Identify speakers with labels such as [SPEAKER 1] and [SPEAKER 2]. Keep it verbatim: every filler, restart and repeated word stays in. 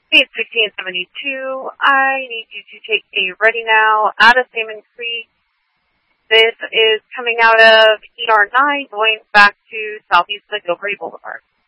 [SPEAKER 1] Speed sixteen seventy-two, I need you to take a ready now out of Salmon Creek. This is coming out of E R nine, going back to southeast of Gilbert Boulevard.